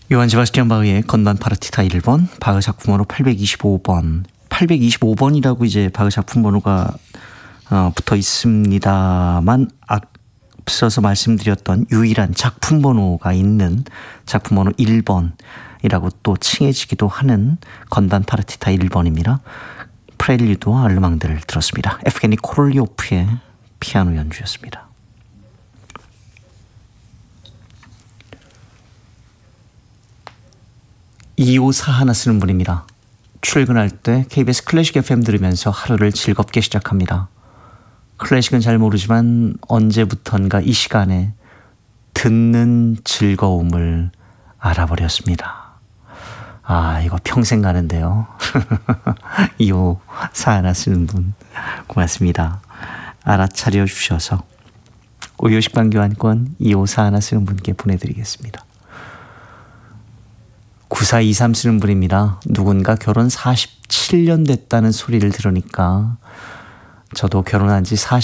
요한 세바스티안 바흐의 건반 파르티타 1번, 바흐 작품번호 825번. 825번이라고 이제 바흐 작품 번호가 붙어 있습니다만 앞서서 말씀드렸던 유일한 작품 번호가 있는 작품 번호 1번이라고 또 칭해지기도 하는 건반 파르티타 1번입니다. 프렐리드와 알르망드를 들었습니다. 에프게니 코롤리오프의 피아노 연주였습니다. 254 하나 쓰는 분입니다. 출근할 때 KBS 클래식 FM 들으면서 하루를 즐겁게 시작합니다. 클래식은 잘 모르지만 언제부턴가 이 시간에 듣는 즐거움을 알아버렸습니다. 아, 이거 평생 가는데요. 254 하나 쓰는 분 고맙습니다. 알아차려 주셔서 우유식빵 교환권 254 하나 쓰는 분께 보내드리겠습니다. 9423 쓰는 분입니다. 누군가 결혼 47년 됐다는 소리를 들으니까 저도 결혼한 지